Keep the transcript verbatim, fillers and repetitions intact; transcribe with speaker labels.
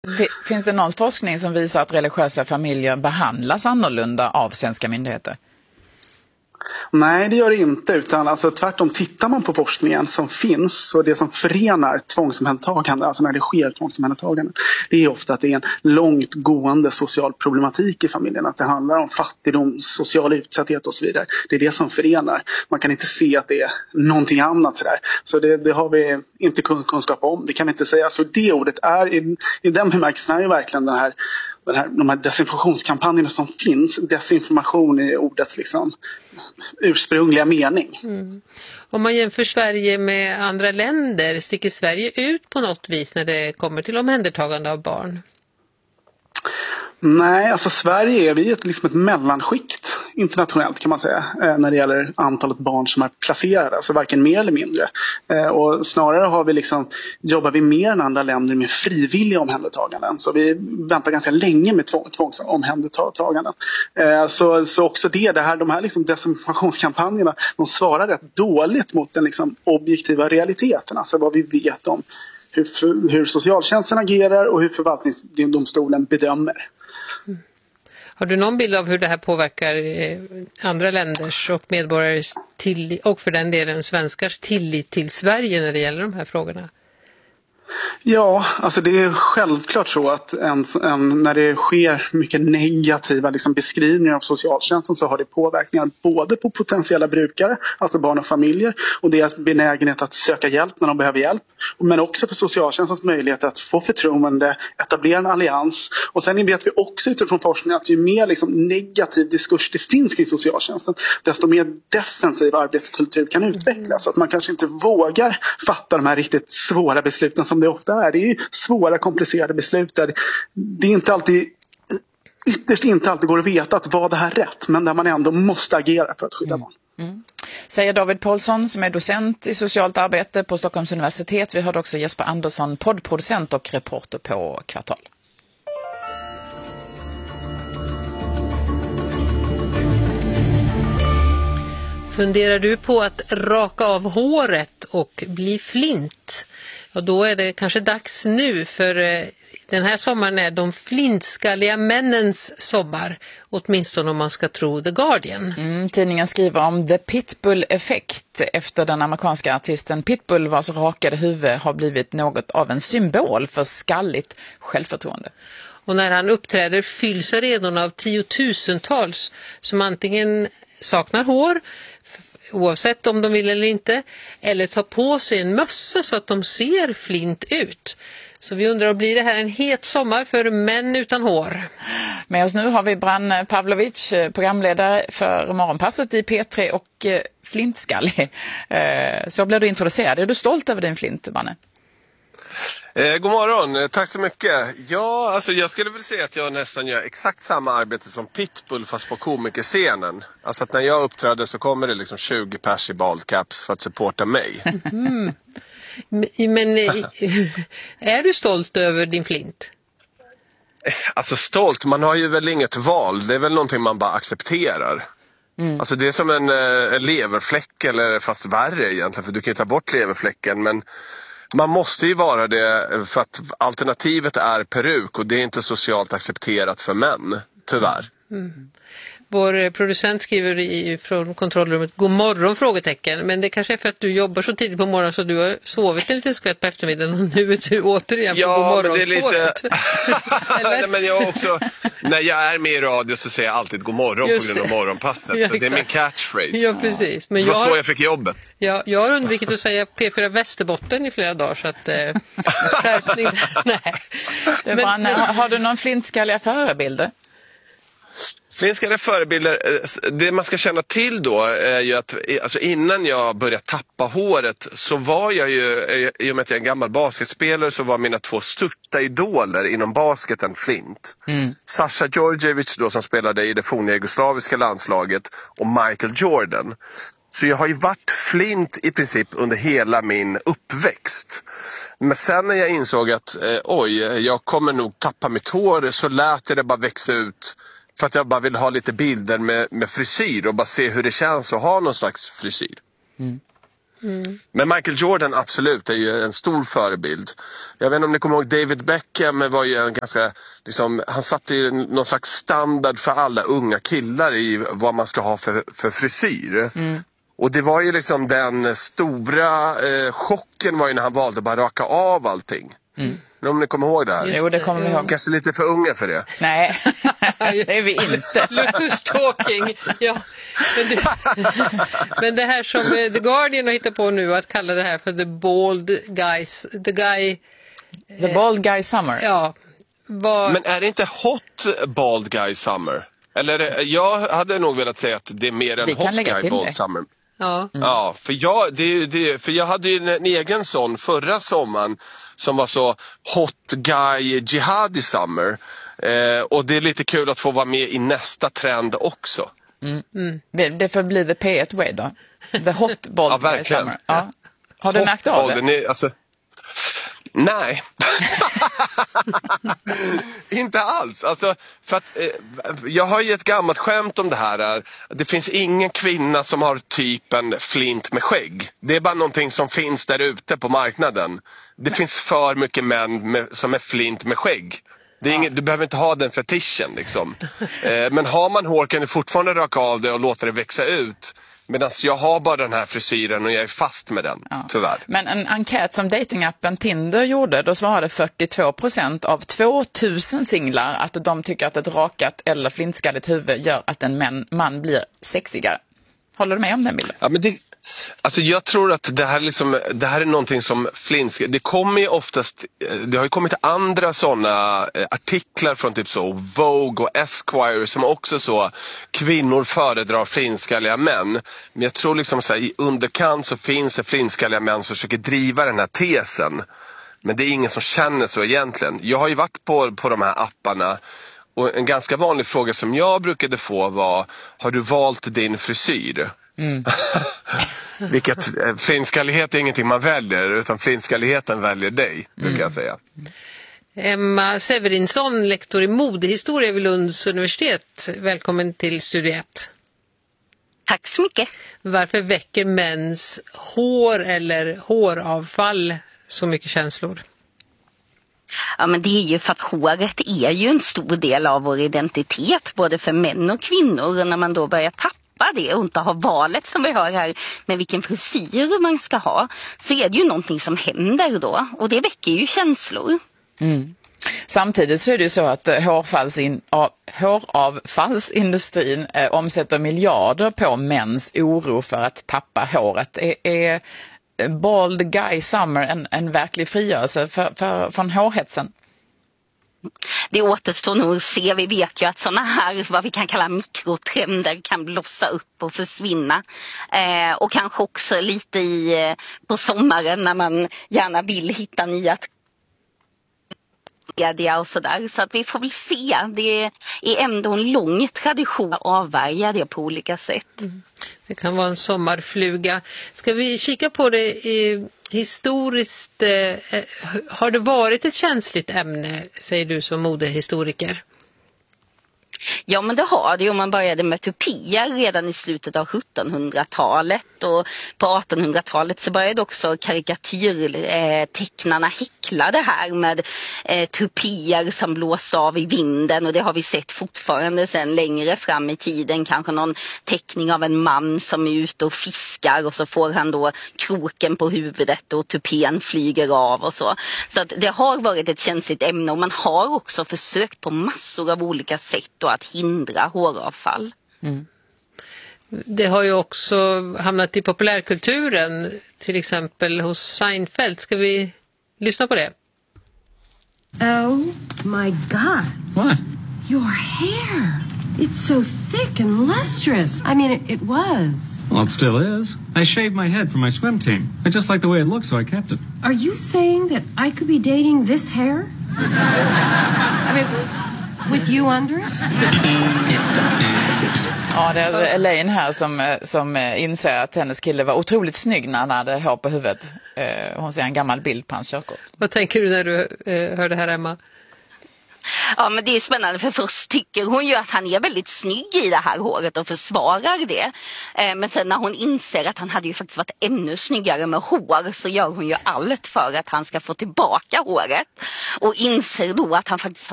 Speaker 1: Finns det någon forskning som visar att religiösa familjer behandlas annorlunda av svenska myndigheter?
Speaker 2: Nej, det gör det inte, utan alltså, tvärtom tittar man på forskningen som finns, så det som förenar tvångsomhändertagande, alltså när det sker tvångsomhändertagande, det är ofta att det är en långt gående social problematik i familjen, att det handlar om fattigdom, social utsatthet och så vidare. Det är det som förenar. Man kan inte se att det är någonting annat sådär. Så det, det har vi inte kunskap om, det kan vi inte säga. Så det ordet är, i, i den bemärkelsen är ju verkligen den här Den här, de här desinformationskampanjerna som finns, desinformation i ordets liksom ursprungliga mening.
Speaker 3: Mm. Om man jämför Sverige med andra länder, sticker Sverige ut på något vis när det kommer till omhändertagande av barn?
Speaker 2: Nej, alltså Sverige är vi ett, liksom ett mellanskikt internationellt kan man säga eh, när det gäller antalet barn som är placerade, alltså varken mer eller mindre. Eh, och snarare har vi liksom, jobbar vi mer än andra länder med frivilliga omhändertaganden. Så vi väntar ganska länge med tvång, tvångsomhändertaganden. Eh, så, så också det, det här, de här liksom desinformationskampanjerna, de svarar rätt dåligt mot den liksom objektiva realiteten, alltså vad vi vet om hur, hur socialtjänsten agerar och hur förvaltningsdomstolen bedömer.
Speaker 3: Mm. Har du någon bild av hur det här påverkar eh, andra länders och medborgares tillit, och för den delen svenskars tillit till Sverige när det gäller de här frågorna?
Speaker 2: Ja, alltså det är självklart så att en, en, när det sker mycket negativa liksom beskrivningar av socialtjänsten så har det påverkningar både på potentiella brukare, alltså barn och familjer, och deras benägenhet att söka hjälp när de behöver hjälp, men också för socialtjänstens möjlighet att få förtroende, etablera en allians. Och sen vet vi också utifrån forskningen att ju mer liksom negativ diskurs det finns kring socialtjänsten, desto mer defensiv arbetskultur kan utvecklas. Så att man kanske inte vågar fatta de här riktigt svåra besluten som det ofta är. Det är ju svåra, komplicerade beslut där det är inte alltid, ytterst inte alltid går att veta att var det här rätt, men där man ändå måste agera för att skydda barn.
Speaker 1: Mm. Mm. Säger David Paulsson som är docent i socialt arbete på Stockholms universitet. Vi hörde också Jesper Andersson, poddproducent och reporter på Kvartal.
Speaker 3: Funderar du på att raka av håret och bli flint? Och då är det kanske dags nu, för den här sommaren är de flintskalliga männens sommar, åtminstone om man ska tro The Guardian.
Speaker 1: Mm, tidningen skriver om The Pitbull-effekt efter den amerikanska artisten Pitbull, vars rakade huvud har blivit något av en symbol för skalligt självförtroende.
Speaker 3: Och när han uppträder fylls arenorna av tiotusentals som antingen saknar hår, oavsett om de vill eller inte, eller tar på sig en mössa så att de ser flint ut. Så vi undrar, blir det här en het sommar för män utan hår?
Speaker 1: Med oss nu har vi Bran Pavlovic, programledare för Morgonpasset i P tre och flintskallig. Så blir du introducerad. Är du stolt över din flint, Branne?
Speaker 4: Eh, god morgon, tack så mycket. Ja, alltså jag skulle väl säga att jag nästan gör exakt samma arbete som Pitbull fast på komikerscenen. Alltså att när jag uppträder så kommer det liksom tjugo pers i baldcaps för att supporta mig.
Speaker 3: Mm. Men är du stolt över din flint?
Speaker 4: Alltså stolt, man har ju väl inget val. Det är väl någonting man bara accepterar. Mm. Alltså det är som en, en leverfläck, eller fast värre egentligen, för du kan ju ta bort leverfläcken, men man måste ju vara det för att alternativet är peruk och det är inte socialt accepterat för män, tyvärr. Mm.
Speaker 3: Vår producent skriver i, från kontrollrummet god morgon frågetecken, men det kanske är för att du jobbar så tidigt på morgonen så du har sovit en liten skvätt på eftermiddagen och nu är du återigen på
Speaker 4: ja,
Speaker 3: god morgonspåret.
Speaker 4: Lite... Nej, men jag också, när jag är med i radio så säger jag alltid god morgon Just på grund av morgonpasset. Ja, så det är min catchphrase.
Speaker 3: Ja, precis. Men
Speaker 4: det var
Speaker 3: jag har...
Speaker 4: så jag fick jobbet.
Speaker 3: Ja, jag har undvikit att säga P fyra Västerbotten i flera dagar så att eh, skärpning. Nej.
Speaker 1: Men, men, har du någon flintskalliga förebilder?
Speaker 4: Flintskalliga förebilder, det man ska känna till då är ju att alltså innan jag började tappa håret så var jag ju, i och med att jag är en gammal basketspelare, så var mina två största idoler inom basketen flint. Mm. Sasha Djordjevic då, som spelade i det forna jugoslaviska landslaget, och Michael Jordan. Så jag har ju varit flint i princip under hela min uppväxt. Men sen när jag insåg att eh, oj, jag kommer nog tappa mitt hår, så lät jag det bara växa ut. För att jag bara vill ha lite bilder med, med frisyr och bara se hur det känns att ha någon slags frisyr. Mm. Mm. Men Michael Jordan absolut är ju en stor förebild. Jag vet inte om ni kommer ihåg David Beckham var ju en ganska, liksom, han satte ju någon slags standard för alla unga killar i vad man ska ha för, för frisyr. Mm. Och det var ju liksom den stora eh, chocken var ju när han valde att bara raka av allting. Mm. Om ni kommer ihåg det här?
Speaker 1: Jo, det kommer vi ihåg.
Speaker 4: Kanske lite för unga för det.
Speaker 1: Nej, det är vi inte.
Speaker 3: Lucas talking. Ja. Men, du, men det här som The Guardian har hittat på nu, att kalla det här för the bald guys, the guy...
Speaker 1: The bald guy summer.
Speaker 3: Ja. Var...
Speaker 4: Men är det inte hot bald guy summer? Eller jag hade nog velat säga att det är mer än hot guy bald det. Summer.
Speaker 3: Ja.
Speaker 4: Mm. Ja, för jag, det, det, för jag hade ju en, en egen sån förra sommaren som var så hot guy jihadi summer. Eh, och det är lite kul att få vara med i nästa trend också.
Speaker 1: Mm. Mm. Det, det får bli the P ett way då. The hot bald
Speaker 4: ja,
Speaker 1: guy summer. Ja. Har du hot märkt av det?
Speaker 4: Ni, alltså, nej. Inte alls. Alltså, för att, eh, jag har ju ett gammalt skämt om det här. Är, det finns ingen kvinna som har typen flint med skägg. Det är bara någonting som finns där ute på marknaden. Det nej. Finns för mycket män med, som är flint med skägg. Det är ja. Inget, du behöver inte ha den fetischen liksom. eh, men har man hår kan du fortfarande raka av det och låta det växa ut. Medan jag har bara den här frisyren och jag är fast med den, ja. Tyvärr.
Speaker 1: Men en enkät som datingappen Tinder gjorde, då svarade fyrtiotvå procent av tvåtusen singlar att de tycker att ett rakat eller flintskalligt huvud gör att en man, man blir sexigare. Håller du med om den bilden?
Speaker 4: Ja, men det, alltså jag tror att det här, liksom, det här är någonting som flinsk. Det kommer ju oftast, det har ju kommit andra sådana artiklar från typ så Vogue och Esquire som också så kvinnor föredrar flinskalliga män. Men jag tror liksom så här, i underkant så finns det flinskalliga män som försöker driva den här tesen. Men det är ingen som känner så egentligen. Jag har ju varit på, på de här apparna. Och en ganska vanlig fråga som jag brukade få var: har du valt din frisyr? Mm. Vilket flinskallighet är ingenting man väljer, utan flinskalligheten väljer dig, brukar mm. jag säga.
Speaker 3: Emma Severinsson, lektor i modehistoria vid Lunds universitet. Välkommen till Studio ett.
Speaker 5: Tack så mycket.
Speaker 3: Varför väcker mäns hår eller håravfall så mycket känslor?
Speaker 5: Ja, men det är ju för att håret är ju en stor del av vår identitet, både för män och kvinnor. Och när man då börjar tappa det och inte ha valet som vi har här med vilken frisyr man ska ha, så är det ju någonting som händer då. Och det väcker ju känslor.
Speaker 1: Mm. Samtidigt så är det ju så att hårfallsin, håravfallsindustrin eh, omsätter miljarder på mäns oro för att tappa håret. Är, är bald guy summer en, en verklig frigörelse för, för, från hårhetsen?
Speaker 5: Det återstår nog att se. Vi vet ju att sådana här, vad vi kan kalla mikrotrender, kan blossa upp och försvinna. Eh, och kanske också lite i, på sommaren när man gärna vill hitta nya media och sådär. Så att vi får väl se. Det är ändå en lång tradition att avvärja det på olika sätt.
Speaker 3: Mm. Det kan vara en sommarfluga. Ska vi kika på det i, historiskt? Eh, har det varit ett känsligt ämne, säger du som modehistoriker?
Speaker 5: Ja, men det har det. Man började med tupier redan i slutet av sjuttonhundratalet, och på artonhundratalet så började också karikatyrtecknarna häckla det här med eh, tupier som blåser av i vinden, och det har vi sett fortfarande sen längre fram i tiden. Kanske någon teckning av en man som är ute och fiskar och så får han då kroken på huvudet och tupen flyger av och så. Så att det har varit ett känsligt ämne, och man har också försökt på massor av olika sätt då att hindra håravfall.
Speaker 3: Mm. Det har ju också hamnat i populärkulturen, till exempel hos Seinfeld. Ska vi lyssna på det?
Speaker 6: Oh my God.
Speaker 7: What?
Speaker 6: Your hair. It's so thick and lustrous. I mean, it, it was.
Speaker 7: Well, it still is. I shaved my head for my swim team. I just like the way it looks, so I kept it.
Speaker 6: Are you saying that I could be dating this hair? I mean, with you under it?
Speaker 1: Ja, det är Elaine här som, som inser att hennes kille var otroligt snygg när han hade hår på huvudet. Hon ser en gammal bild på hans körkort.
Speaker 3: Vad tänker du när du eh, hör det här, Emma?
Speaker 5: Ja, men det är spännande för först tycker hon ju att han är väldigt snygg i det här håret och försvarar det. Eh, men sen när hon inser att han hade ju faktiskt varit ännu snyggare med hår så gör hon ju allt för att han ska få tillbaka håret. Och inser då att han faktiskt